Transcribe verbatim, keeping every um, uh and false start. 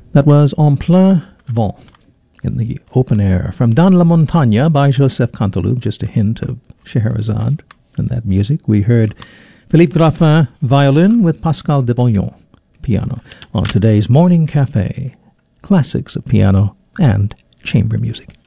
That was En Plein Vent, in the open air, from Dans la Montagne by Joseph Canteloup, just a hint of Scheherazade in that music. We heard Philippe Graffin, violin, with Pascal Devoyon, piano, on today's Morning Cafe, classics of piano and chamber music.